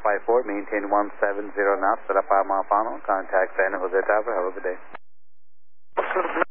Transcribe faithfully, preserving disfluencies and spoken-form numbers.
five four, maintain one seven zero knots, set up five mile final, contact San Jose Tower, have a good day.